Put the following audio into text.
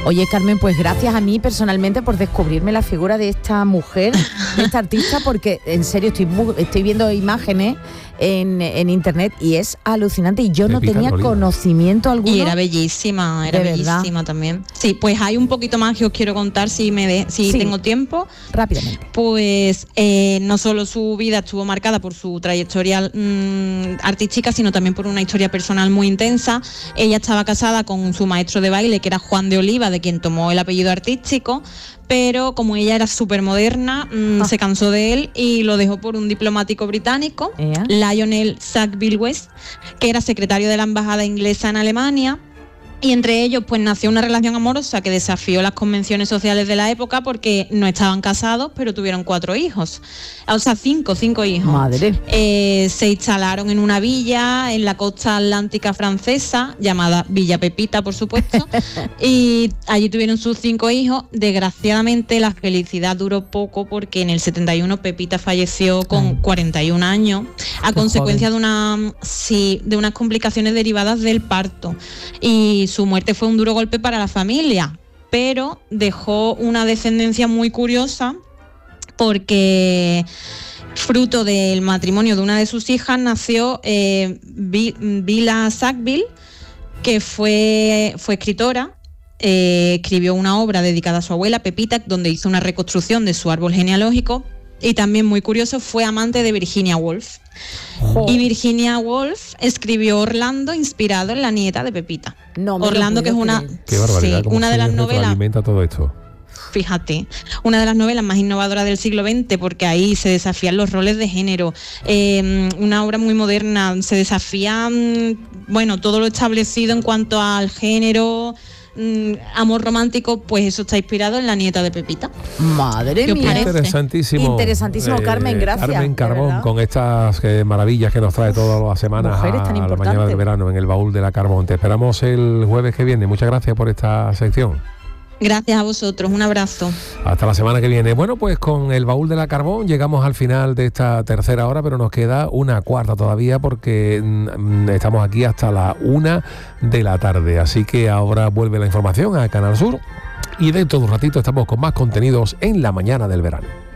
Oye, Carmen, pues gracias a mí personalmente por descubrirme la figura de esta mujer, de esta artista, porque en serio estoy viendo imágenes en internet y es alucinante y yo no tenía conocimiento alguno. Y era bellísima también. Sí, pues hay un poquito más que os quiero contar si tengo tiempo. Rápidamente. Pues no solo su vida estuvo marcada por su trayectoria artística, sino también por una historia personal muy intensa. Ella estaba casada con su maestro de baile, que era Juan de Oliva, de quien tomó el apellido artístico, pero como ella era súper moderna, se cansó de él y lo dejó por un diplomático británico, Lionel Sackville West, que era secretario de la embajada inglesa en Alemania. Y entre ellos pues nació una relación amorosa que desafió las convenciones sociales de la época, porque no estaban casados, pero tuvieron 4 hijos. O sea, 5 hijos. Madre. Se instalaron en una villa en la costa atlántica francesa, llamada Villa Pepita, por supuesto, y allí tuvieron sus 5 hijos. Desgraciadamente la felicidad duró poco, porque en el 71 Pepita falleció con 41 años a consecuencia de unas complicaciones derivadas del parto. Y su muerte fue un duro golpe para la familia, pero dejó una descendencia muy curiosa, porque fruto del matrimonio de una de sus hijas nació Vila Sackville, que fue escritora. Escribió una obra dedicada a su abuela Pepita, donde hizo una reconstrucción de su árbol genealógico, y también, muy curioso, fue amante de Virginia Woolf. Y Virginia Woolf escribió Orlando, inspirado en la nieta de Pepita. Orlando, que es una de las novelas. Alimenta todo esto. Fíjate, una de las novelas más innovadoras del siglo XX, porque ahí se desafían los roles de género. Una obra muy moderna, se desafía todo lo establecido en cuanto al género. Amor romántico, pues eso está inspirado en la nieta de Pepita. Madre mía. Interesantísimo, Carmen, gracias. Carmen Carbón, con estas maravillas que nos trae todas las semanas a la mañana del verano en el baúl de la Carbón. Te esperamos el jueves que viene. Muchas gracias por esta sección. Gracias a vosotros, un abrazo. Hasta la semana que viene. Bueno, pues con el baúl de la Carbón llegamos al final de esta tercera hora, pero nos queda una cuarta todavía, porque estamos aquí hasta la 1 de la tarde. Así que ahora vuelve la información a Canal Sur y dentro de un ratito estamos con más contenidos en la mañana del verano.